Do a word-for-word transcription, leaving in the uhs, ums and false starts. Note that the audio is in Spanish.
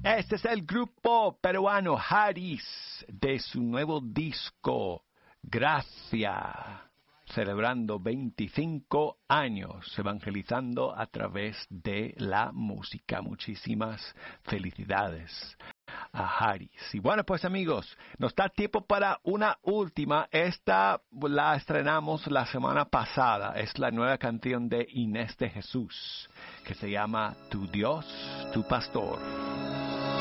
Este es el grupo peruano Haris de su nuevo disco Gracia, celebrando veinticinco años evangelizando a través de la música. Muchísimas felicidades a Haris. Y bueno, pues amigos, nos da tiempo para una última. Esta la estrenamos la semana pasada. Es la nueva canción de Inés de Jesús, que se llama Tu Dios, tu Pastor.